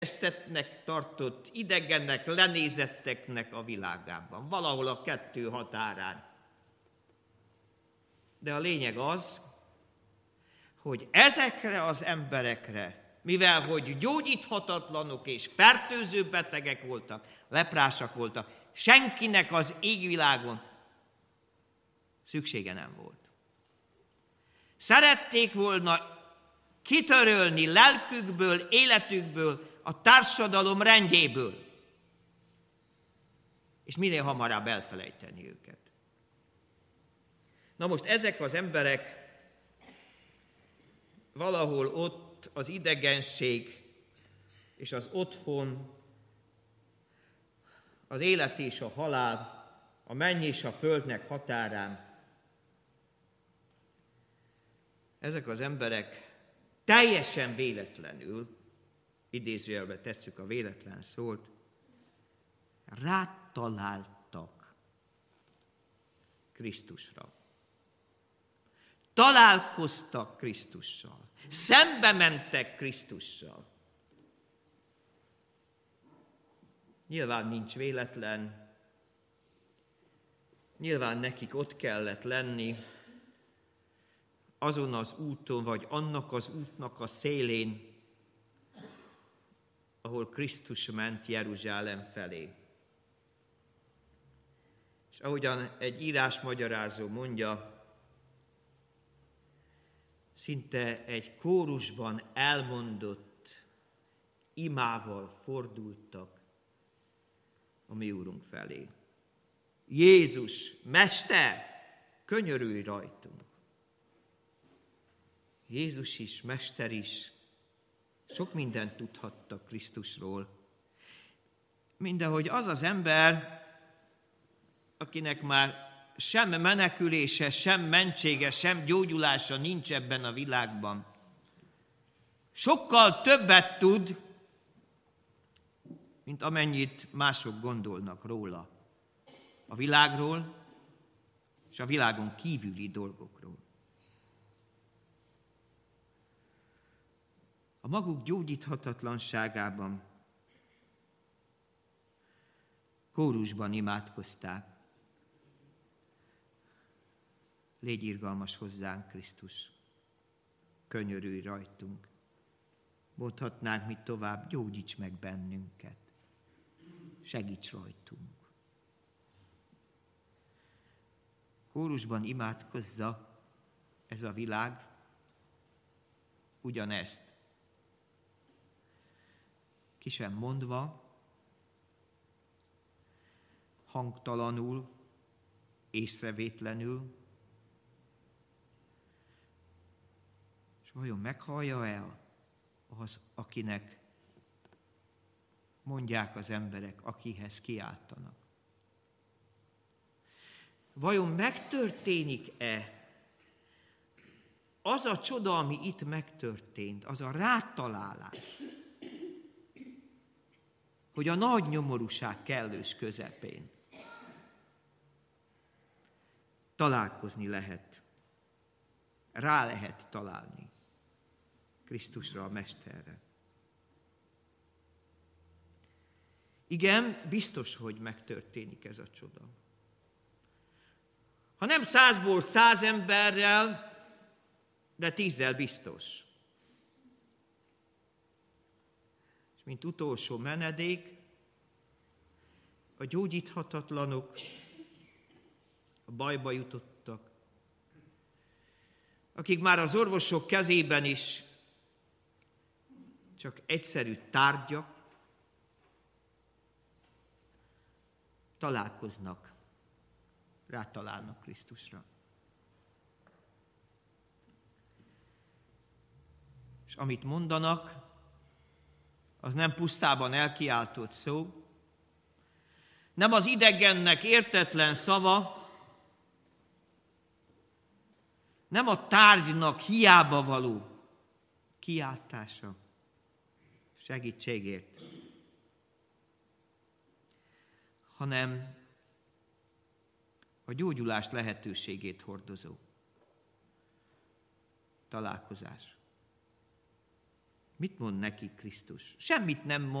ijesztettnek tartott, idegennek, lenézetteknek a világában, valahol a kettő határán. De a lényeg az, hogy ezekre az emberekre, mivel hogy gyógyíthatatlanok és fertőző betegek voltak, leprásak voltak, senkinek az égvilágon szüksége nem volt. Szerették volna kitörölni lelkükből, életükből, a társadalom rendjéből, és minél hamarabb elfelejteni őket. Na most ezek az emberek valahol ott az idegenség és az otthon, az élet és a halál, a menny és a földnek határán. Ezek az emberek teljesen véletlenül, idézőjelbe tesszük a véletlen szót, rátaláltak Krisztusra. Találkoztak Krisztussal. Szembe mentek Krisztussal. Nyilván nincs véletlen, nyilván nekik ott kellett lenni, azon az úton, vagy annak az útnak a szélén, ahol Krisztus ment Jeruzsálem felé. És ahogyan egy írásmagyarázó mondja, szinte egy kórusban elmondott imával fordultak a mi Úrunk felé. Jézus, Mester, könyörülj rajtunk! Jézus is, Mester is, sok mindent tudhattak Krisztusról. Mindahogy az az ember, akinek már sem menekülése, sem mentsége, sem gyógyulása nincs ebben a világban, sokkal többet tud, mint amennyit mások gondolnak róla, a világról és a világon kívüli dolgokról. A maguk gyógyíthatatlanságában kórusban imádkozták. Légy irgalmas hozzánk, Krisztus, könyörülj rajtunk. Mondhatnánk mit tovább, gyógyíts meg bennünket, segíts rajtunk. Kórusban imádkozza ez a világ ugyanezt. Ki sem mondva, hangtalanul, észrevétlenül, és vajon meghallja-e az, akinek mondják az emberek, akihez kiáltanak? Vajon megtörténik-e az a csoda, ami itt megtörtént, az a rátalálás, hogy a nagy nyomorúság kellős közepén találkozni lehet, rá lehet találni Krisztusra, a Mesterre. Igen, biztos, hogy megtörténik ez a csoda. Ha nem 100-ból 100 emberrel, de 10-zel biztos. És mint utolsó menedék, a gyógyíthatatlanok, a bajba jutottak, akik már az orvosok kezében is csak egyszerű tárgyak, találkoznak, rátalálnak Krisztusra. És amit mondanak, az nem pusztában elkiáltott szó, nem az idegennek értetlen szava, nem a tárgynak hiába való kiáltása segítségért, hanem a gyógyulás lehetőségét hordozó találkozás. Mit mond neki Krisztus? Semmit nem mond.